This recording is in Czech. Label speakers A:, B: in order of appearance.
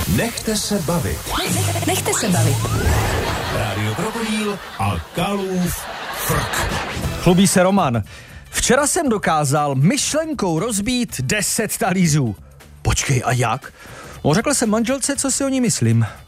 A: Nechte se bavit.
B: Nechte se bavit.
A: Rádio Krokodýl a Kalův frk.
C: Chlubí se Roman. Včera jsem dokázal myšlenkou rozbít 10 talířů. Počkej, a jak? Řekl jsem manželce, co si o ní myslím.